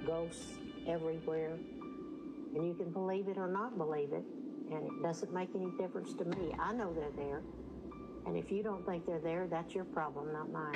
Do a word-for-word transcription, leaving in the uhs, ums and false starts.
ghosts everywhere. And you can believe it or not believe it, and it doesn't make any difference to me. I know they're there. And if you don't think they're there, that's your problem, not mine.